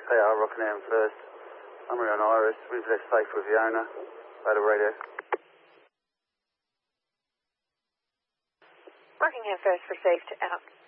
KR, Rockingham first. Summary on Iris. We've left safe with the owner. Battle radio. Rockingham first for safe to out.